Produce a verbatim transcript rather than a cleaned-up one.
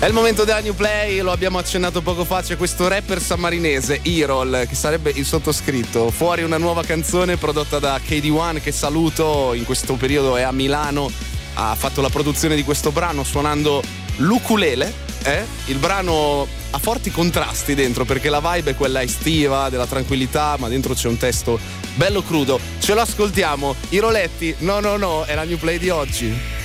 È il momento della New Play, lo abbiamo accennato poco fa, c'è questo rapper sammarinese, Irol, che sarebbe il sottoscritto. Fuori una nuova canzone prodotta da K D uno, che saluto, in questo periodo è a Milano, ha fatto la produzione di questo brano suonando l'ukulele. Eh? Il brano ha forti contrasti dentro, perché la vibe è quella estiva, della tranquillità, ma dentro c'è un testo bello crudo. Ce lo ascoltiamo, Iroletti, no no no, è la New Play di oggi.